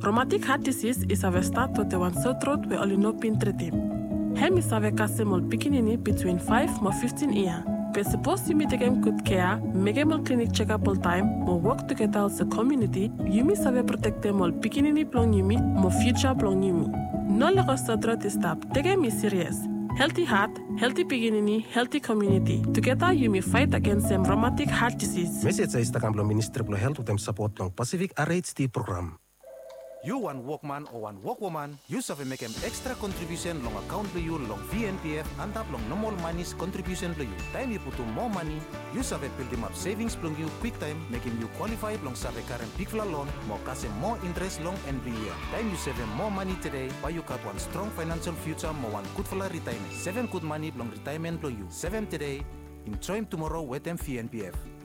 Rheumatic heart disease is a start to the one sore throat we only know pin treaty. Hem is a casemol pikinini between 5 to 15 years. But suppose you meet again good care, make them clinic checkup all time, or work together as a community, you may save protect them all pikinini plong yumi, mo future plong yumi. No lagos throat is stop, take me serious. Healthy heart, healthy pikinini, healthy community. Together you may fight against them rheumatic heart disease. Message sa istakam Ministry of Health with support ng Pacific RHD program. You one workman or one workwoman, you have make an extra contribution long account to you long VNPF and up long normal money's contribution to you. Time you put to more money, you have build them up savings long you quick time, making you qualify long save current big loan, more cash more interest long every year. Time you save more money today, why you got one strong financial future, more one good for retirement. 7 good money long retirement to you. 7 today, enjoy tomorrow with them VNPF.